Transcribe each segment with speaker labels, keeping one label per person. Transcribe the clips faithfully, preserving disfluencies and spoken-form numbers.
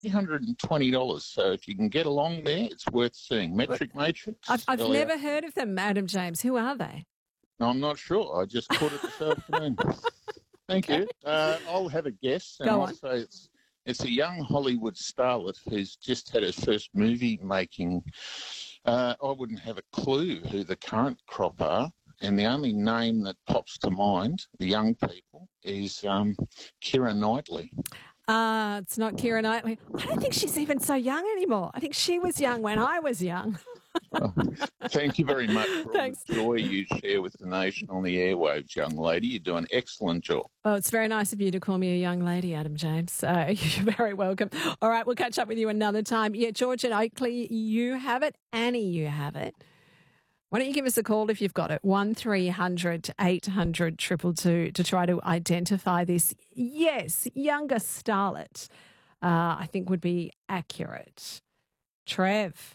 Speaker 1: three hundred twenty dollars. So if you can get along there, it's worth seeing. Metric Matrix.
Speaker 2: I've, I've
Speaker 1: early
Speaker 2: never
Speaker 1: afternoon.
Speaker 2: heard of them, Adam James. Who are they?
Speaker 1: No, I'm not sure. I just caught it this afternoon. Thank
Speaker 2: Okay.
Speaker 1: you. Uh, I'll have a guess, and
Speaker 2: Go
Speaker 1: I'll
Speaker 2: on.
Speaker 1: say it's it's a young Hollywood starlet who's just had her first movie making. Uh, I wouldn't have a clue who the current crop are, and the only name that pops to mind, the young people, is um, Keira Knightley.
Speaker 2: Uh, it's not Keira Knightley. I don't think she's even so young anymore. I think she was young when I was young.
Speaker 1: Oh, thank you very much for all
Speaker 2: Thanks.
Speaker 1: the joy you share with the nation on the airwaves, young lady. You do an excellent job.
Speaker 2: Well, it's very nice of you to call me a young lady, Adam James. Uh, you're very welcome. All right, we'll catch up with you another time. Yeah, George and Oakley, you have it. Annie, you have it. Why don't you give us a call if you've got it? one three hundred eight hundred two two two to try to identify this, yes, younger starlet, uh, I think would be accurate. Trev.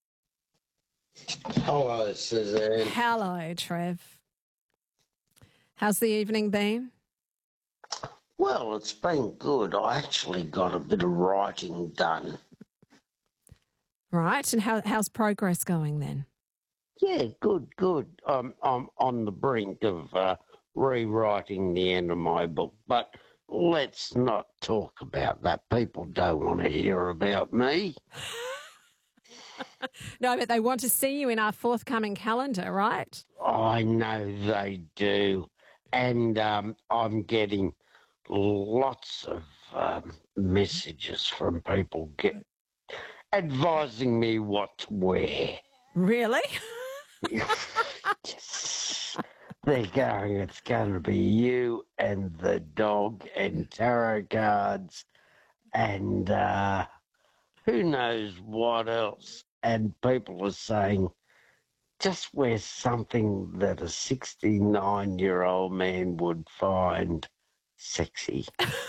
Speaker 3: Hello, Suzanne.
Speaker 2: Hello, Trev. How's the evening been?
Speaker 3: Well, it's been good. I actually got a bit of writing done.
Speaker 2: Right, and how, how's progress going then?
Speaker 3: Yeah, good, good. I'm, I'm on the brink of uh, rewriting the end of my book, but let's not talk about that. People don't want to hear about me.
Speaker 2: No, but they want to see you in our forthcoming calendar, right?
Speaker 3: I know they do. And um, I'm getting lots of um, messages from people get, advising me what to wear.
Speaker 2: Really?
Speaker 3: Yes. They're going, it's going to be you and the dog and tarot cards and uh, who knows what else. And people are saying, just wear something that a sixty-nine-year-old man would find sexy.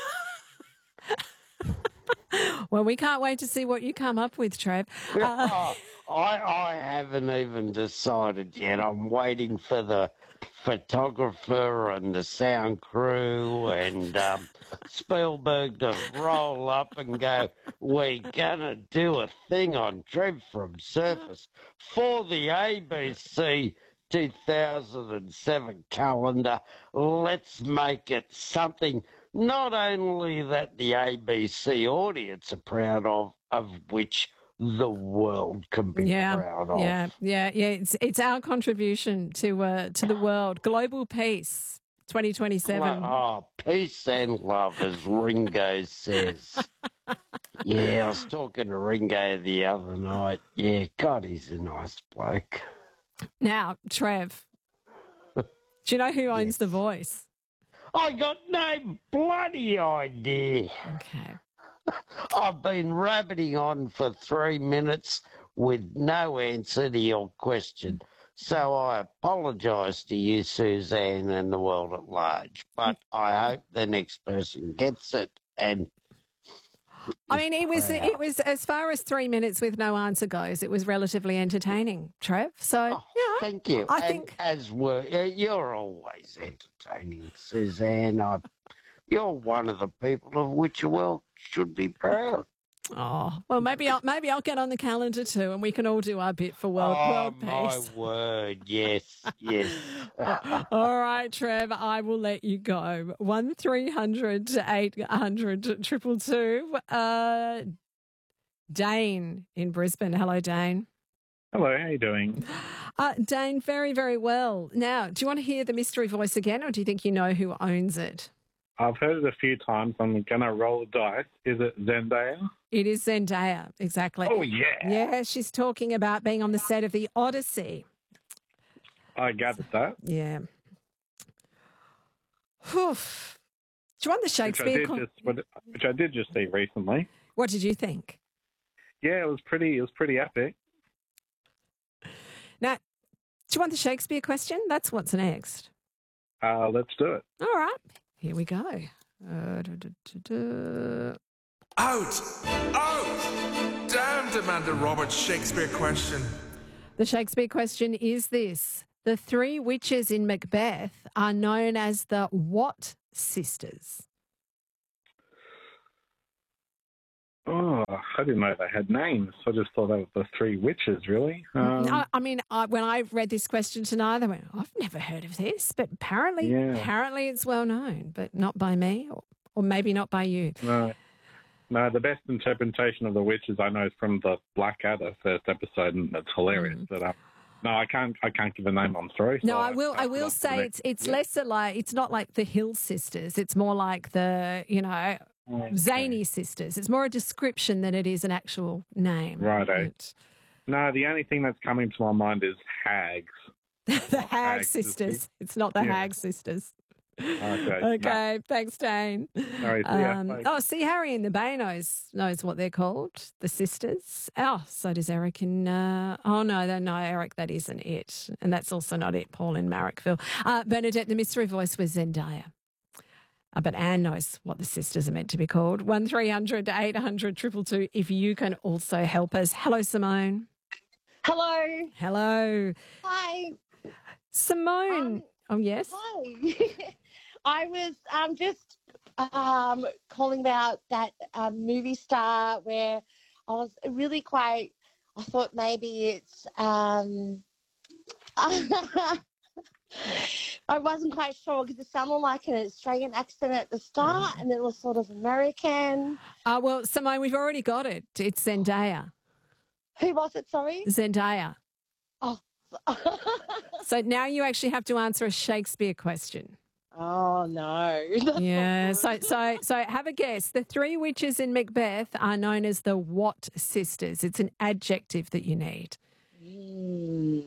Speaker 2: Well, we can't wait to see what you come up with, Trev. Uh,
Speaker 3: Oh, I, I haven't even decided yet. I'm waiting for the photographer and the sound crew and um, Spielberg to roll up and go, we're going to do a thing on Trev from Surface for the A B C two thousand seven calendar. Let's make it something not only that the A B C audience are proud of, of which the world can be
Speaker 2: yeah,
Speaker 3: proud of.
Speaker 2: yeah, yeah, yeah. It's it's our contribution to uh, to the world. Global peace, twenty twenty-seven.
Speaker 3: Oh, peace and love, as Ringo says. Yeah, I was talking to Ringo the other night. Yeah, God, he's a nice bloke.
Speaker 2: Now, Trev, do you know who owns
Speaker 3: Yes.
Speaker 2: The Voice?
Speaker 3: I got no bloody idea.
Speaker 2: Okay.
Speaker 3: I've been rabbiting on for three minutes with no answer to your question. So I apologise to you, Suzanne, and the world at large. But I hope the next person gets it and
Speaker 2: I mean, it was
Speaker 3: proud.
Speaker 2: it was as far as three minutes with no answer goes. It was relatively entertaining, Trev. So
Speaker 3: Oh,
Speaker 2: yeah,
Speaker 3: thank you.
Speaker 2: I
Speaker 3: and
Speaker 2: think-
Speaker 3: as were you're always entertaining, Suzanne. I, you're one of the people of which the world should be proud.
Speaker 2: oh well, maybe I'll maybe I'll get on the calendar too, and we can all do our bit for world
Speaker 3: oh
Speaker 2: world
Speaker 3: my
Speaker 2: peace.
Speaker 3: word! Yes, yes.
Speaker 2: All right, Trev, I will let you go. One three hundred eight hundred triple two. Uh, Dane in Brisbane. Hello, Dane.
Speaker 4: Hello, how you doing?
Speaker 2: Uh, Dane, very, very well. Now, do you want to hear the mystery voice again, or do you think you know who owns it?
Speaker 4: I've heard it a few times. I'm gonna roll the dice. Is it Zendaya?
Speaker 2: It is Zendaya, exactly.
Speaker 4: Oh yeah,
Speaker 2: Yeah, she's talking about being on the set of the Odyssey.
Speaker 4: I gathered that.
Speaker 2: Yeah. Whew. Do you want the
Speaker 4: Which I
Speaker 2: Shakespeare?
Speaker 4: did
Speaker 2: Con-
Speaker 4: just, which I did just see recently.
Speaker 2: what did you think?
Speaker 4: Yeah, it was pretty. It was pretty epic.
Speaker 2: Now, do you want the Shakespeare question? That's what's next.
Speaker 4: Uh, let's do it.
Speaker 2: All right, here we go. Uh, duh, duh, duh, duh.
Speaker 5: Out! Out! Damn, Amanda Roberts' Shakespeare question.
Speaker 2: The Shakespeare question is this. The three witches in Macbeth are known as the what sisters?
Speaker 4: Oh, I didn't know they had names. I just thought that was the three witches, really. Um,
Speaker 2: I, I mean, I, when I read this question tonight, I went, I've never heard of this, but apparently,
Speaker 4: Yeah.
Speaker 2: apparently it's well known, but not by me, or, or maybe not by you.
Speaker 4: no. No, the best interpretation of the witches I know is from the Blackadder first episode, and it's hilarious.
Speaker 2: Mm.
Speaker 4: But um, no, I can't. I can't give a name. I'm sorry.
Speaker 2: No,
Speaker 4: so
Speaker 2: I will. I
Speaker 4: pass it
Speaker 2: will
Speaker 4: on to the
Speaker 2: say
Speaker 4: next-
Speaker 2: it's it's
Speaker 4: Yeah.
Speaker 2: lesser like it's not like the Hill Sisters. It's more like the you know
Speaker 4: Okay.
Speaker 2: Zany Sisters. It's more a description than it is an actual name.
Speaker 4: Righto.
Speaker 2: It-
Speaker 4: No, the only thing that's coming to my mind is hags.
Speaker 2: the Hag
Speaker 4: Hag
Speaker 2: Sisters. It's not the
Speaker 4: Yeah.
Speaker 2: Hag Sisters.
Speaker 4: Okay.
Speaker 2: Okay, thanks, Dane.
Speaker 4: right, see ya.
Speaker 2: Um,
Speaker 4: Bye.
Speaker 2: oh, see, Harry in the Bay knows knows what they're called, the sisters. Oh, so does Eric in. Uh, oh no, no, no, Eric, that isn't it, and that's also not it. Paul in Marrickville. Uh, Bernadette, the mystery voice was Zendaya. Uh, but Anne knows what the sisters are meant to be called. One three hundred eight hundred triple two. If you can also help us. Hello, Simone.
Speaker 6: Hello.
Speaker 2: Hello,
Speaker 6: Hi.
Speaker 2: Simone.
Speaker 6: Um,
Speaker 2: oh yes.
Speaker 6: Hi. I was um, just um, calling about that um, movie star where I was really quite, I thought maybe it's, um, I wasn't quite sure because it sounded like an Australian accent at the start and it was sort of American.
Speaker 2: Uh, well, Simone, we've already got it. It's Zendaya.
Speaker 6: Who was it, sorry?
Speaker 2: Zendaya.
Speaker 6: Oh.
Speaker 2: So now you actually have to answer a Shakespeare question.
Speaker 6: Oh, no.
Speaker 2: Yeah. So, so, so have a guess. The three witches in Macbeth are known as the what sisters? It's an adjective that you need.
Speaker 6: Mm.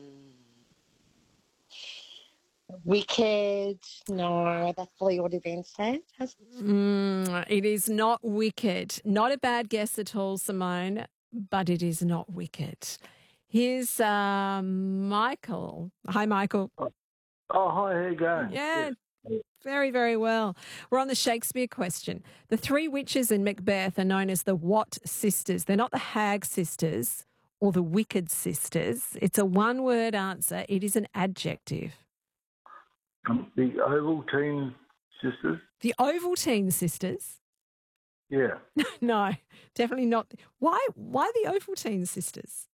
Speaker 6: Wicked. No, that's probably already been said. Has-
Speaker 2: Mm, it is not wicked. Not a bad guess at all, Simone, but it is not wicked. Here's uh, Michael. Hi, Michael.
Speaker 7: Oh, hi, how you going?
Speaker 2: Yeah, very, very well. We're on the Shakespeare question. The three witches in Macbeth are known as the what sisters? They're not the Hag sisters or the wicked sisters. It's a one word answer. It is an adjective.
Speaker 7: Um, the Ovaltine sisters?
Speaker 2: The Ovaltine sisters?
Speaker 7: Yeah.
Speaker 2: No, definitely not. Why, why the Ovaltine sisters?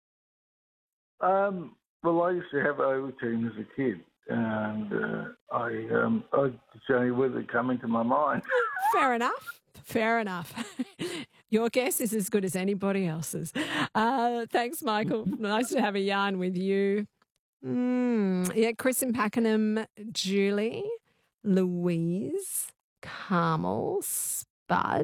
Speaker 7: Um, well, I used to have Ovaltine as a kid, and uh, I, um, I, it's the only word that come into my mind.
Speaker 2: Fair enough. Fair enough. Your guess is as good as anybody else's. Uh, thanks, Michael. Nice to have a yarn with you. Mm, yeah, Chris in Pakenham, Julie, Louise, Carmel, Spud.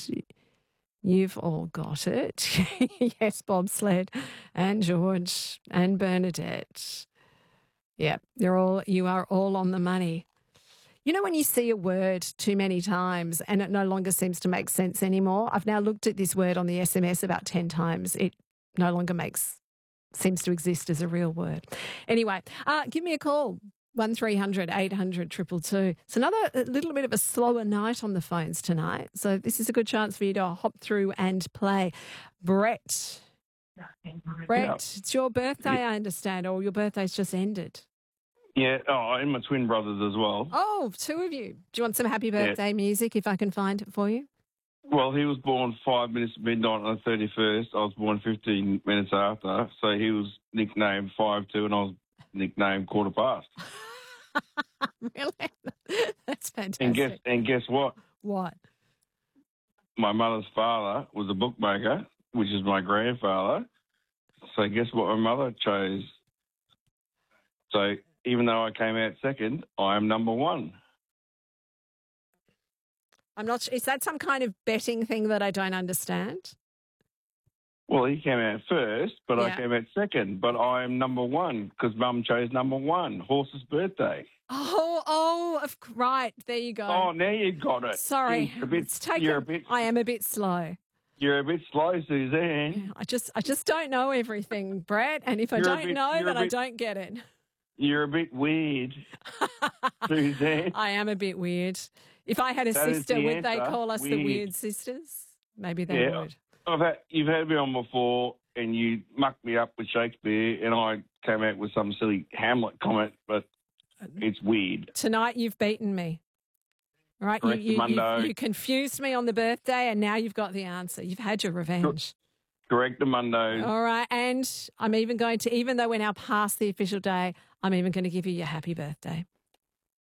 Speaker 2: You've all got it. Yes, bobsled, and George, and Bernadette. Yeah, you're all. You are all on the money. You know when you see a word too many times and it no longer seems to make sense anymore? I've now looked at this word on the S M S about ten times. It no longer makes seems to exist as a real word. Anyway, uh, give me a call. one three hundred eight hundred two two two. It's another a little bit of a slower night on the phones tonight. So this is a good chance for you to hop through and play. Brett. Brett, it's your birthday, I understand, or your birthday's just ended.
Speaker 8: Yeah, oh, and my twin brothers as well.
Speaker 2: Oh, two of you. Do you want some happy birthday music if I can find it for you?
Speaker 8: Well, he was born five minutes to midnight on the thirty-first. I was born fifteen minutes after. So he was nicknamed five two and I was nicknamed quarter past.
Speaker 2: Really? That's fantastic.
Speaker 8: And guess and guess what?
Speaker 2: What?
Speaker 8: My mother's father was a bookmaker, which is my grandfather. So guess what my mother chose? So even though I came out second, I am number one.
Speaker 2: I'm not sure. Is that some kind of betting thing that I don't understand?
Speaker 8: Well, he came out first, but
Speaker 2: Yeah.
Speaker 8: I came out second. But I am number one because Mum chose number one, horse's birthday.
Speaker 2: Oh, oh, of, right. There you go.
Speaker 8: Oh, now you got it.
Speaker 2: Sorry.
Speaker 8: You're a bit,
Speaker 2: it's taken,
Speaker 8: you're a bit,
Speaker 2: I am a bit slow.
Speaker 8: you're a bit slow, Suzanne.
Speaker 2: I just I just don't know everything, Brett. And if I
Speaker 8: You're a
Speaker 2: don't
Speaker 8: bit-
Speaker 2: know,
Speaker 8: you're a
Speaker 2: then I
Speaker 8: bit-
Speaker 2: don't get it.
Speaker 8: You're a bit weird, Suzanne.
Speaker 2: I am a bit weird. If I had a
Speaker 8: That is
Speaker 2: sister,
Speaker 8: the
Speaker 2: would they
Speaker 8: answer.
Speaker 2: call us the
Speaker 8: Weird.
Speaker 2: weird sisters? Maybe they
Speaker 8: Yeah.
Speaker 2: would.
Speaker 8: I've had, you've had me on before, and you mucked me up with Shakespeare, and I came out with some silly Hamlet comment, but it's weird.
Speaker 2: Tonight you've beaten me. All right, you,
Speaker 8: Correct,
Speaker 2: you, you,
Speaker 8: Mundo.
Speaker 2: you confused me on the birthday and now you've got the answer. You've had your revenge.
Speaker 8: Correct, Mundo.
Speaker 2: All right, and I'm even going to, even though we're now past the official day, I'm even going to give you your happy birthday.